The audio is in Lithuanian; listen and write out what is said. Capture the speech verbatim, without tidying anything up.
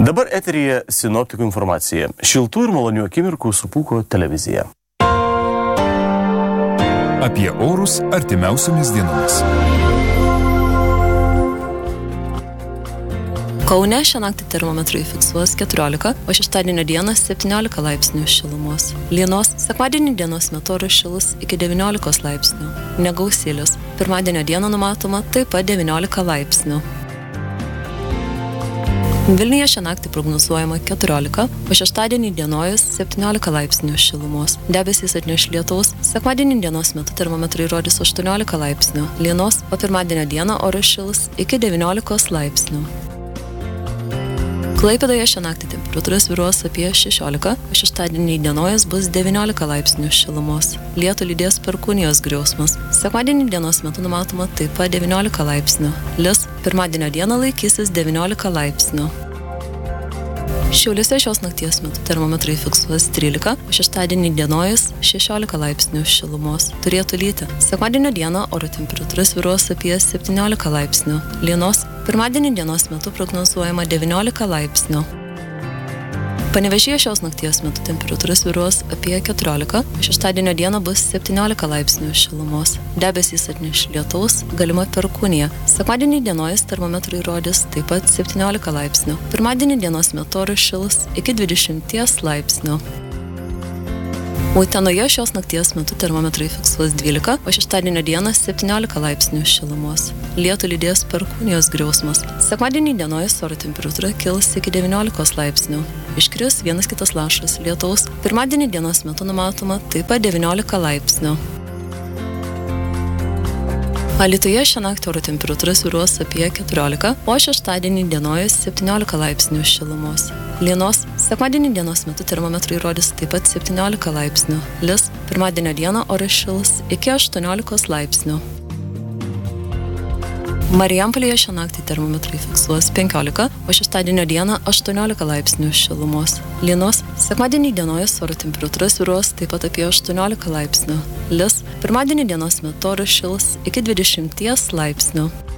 Dabar eteryje sinoptikų informacija. Šiltų ir malonių akimirkų su Pūko televizija. Apie orus artimiausiomis dienomis. Kaune šią naktį termometrai fiksuos keturiolika, o šeštadienio dieną septyniolika laipsnių šilumos. Lienos sekmadienį dienos metu oras šilus iki devyniolikos laipsnių. Negausėlis. Pirmadienio dieną numatoma taip pat devyniolika laipsnių. Vilniuje šią naktį prognozuojama keturiolika, o šeštadienį dienojus septyniolika laipsnių šilumos. Debesys atneš lietaus, sekmadienį dienos metu termometrai rodys aštuoniolika laipsnių. Lienos, o pirmadienio dieną oras šilus iki devyniolikos laipsnių. Klaipėdoje šią naktį temperatūra svyruos apie šešiolika, o šeštadienį dienojus bus devyniolika laipsnių šilumos. Lietų lydės perkūnijos griausmas. Sekmadienį dienos metu numatoma taip pat devyniolika laipsnių. Lis pirmadienio dieną laikysis devyniolika laipsnių. Šiauliuose šios nakties metu termometrai fiksuos trylika, o šeštadienį dienojus šešiolika laipsnių šilumos. Turėtų lyti. Sekmadienio dieną oro temperatūra svyruos apie septyniolika laipsnių. Lienos pirmadienį dienos metu prognozuojama devyniolika laipsnių. Panevėžyje šios nakties metu temperatūra svyruos apie keturiolika, o šeštadienio dieną bus septyniolika laipsnių šilumos. Debesys atneš lietaus, galima perkūnija. Sekmadienį dienojus termometrai rodys taip pat septyniolika laipsnių. Pirmadienį dienos metu oras šils iki dvidešimties laipsnių. Utenoje šios nakties metu termometrai fiksuos dvylika, o šeštadienio dieną septyniolika laipsnių šilumos. Lietų lydės perkūnijos griausmas. Sekmadienį dienojus oro temperatūra kils iki devyniolikos laipsnių. Iškris vienas kitas lašas lietaus. Pirmadienį dienos metu numatoma taip pat devyniolika laipsnių. Alytuje šią naktį oro temperatūra svyruos apie keturiolika, o šeštadienį dienojus septyniolika laipsnių šilumos. Lienos, sekmadienį dienos metu termometrai rodys taip pat septyniolika laipsnių. Lis, pirmadienio dieną oras šils iki aštuoniolikos laipsnių. Marijampolėje šią naktį termometrai fiksuos penkiolika, o šeštadienio dieną aštuoniolika laipsnių šilumos. Lienos, sekmadienį dienojus oro temperatūra svyruos taip pat apie aštuoniolika laipsnių. Lis, pirmadienį dienos metu oras šils iki dvidešimties laipsnių.